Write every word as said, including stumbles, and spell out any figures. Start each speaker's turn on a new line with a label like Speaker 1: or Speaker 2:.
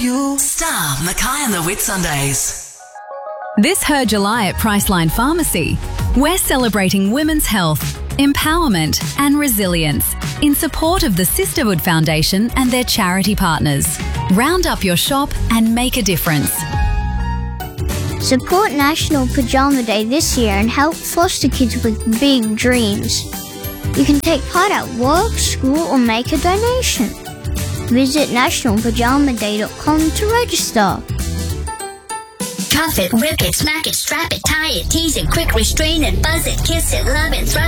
Speaker 1: you. Star, Mackay and the Whitsundays.
Speaker 2: This Her July at Priceline Pharmacy, we're celebrating women's health, empowerment and resilience in support of the Sisterhood Foundation and their charity partners. Round up your shop and make a difference.
Speaker 3: Support National Pajama Day this year and help foster kids with big dreams. You can take part at work, school or make a donation. Visit national pajama day dot com to register.
Speaker 4: Cuff it, rip it, smack it, strap it, tie it, tease it, quick restrain it, buzz it, kiss it, love it, thrust